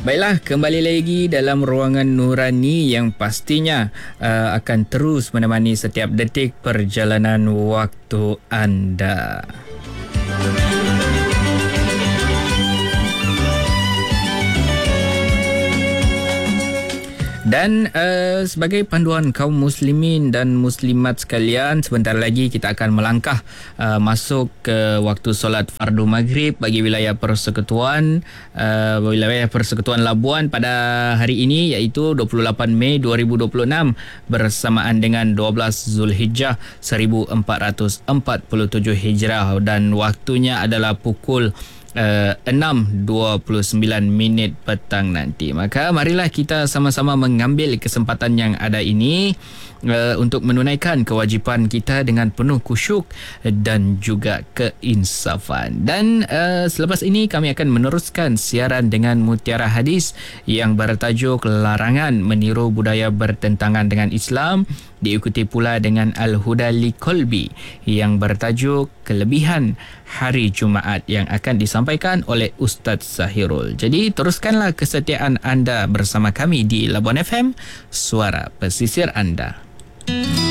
Baiklah, kembali lagi dalam ruangan Nurani yang pastinya akan terus menemani setiap detik perjalanan waktu anda. Dan sebagai panduan kaum muslimin dan muslimat sekalian, sebentar lagi kita akan melangkah masuk ke waktu solat fardu maghrib bagi wilayah Persekutuan Labuan pada hari ini, iaitu 28 Mei 2026 bersamaan dengan 12 Zulhijjah 1447 Hijrah, dan waktunya adalah pukul 6.29 petang nanti. Maka marilah kita sama-sama mengambil kesempatan yang ada ini untuk menunaikan kewajipan kita dengan penuh khusyuk dan juga keinsafan. Dan selepas ini kami akan meneruskan siaran dengan mutiara hadis yang bertajuk larangan meniru budaya bertentangan dengan Islam, diikuti pula dengan Al-Huda li Qalbi yang bertajuk kelebihan hari Jumaat yang akan disampaikan oleh Ustaz Zahirul. Jadi teruskanlah kesetiaan anda bersama kami di Labuan FM, suara pesisir anda.